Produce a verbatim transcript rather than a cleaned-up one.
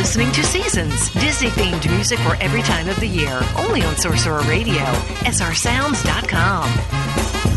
listening to Seasons, Disney-themed music for every time of the year. Only on Sorcerer Radio, S R sounds dot com.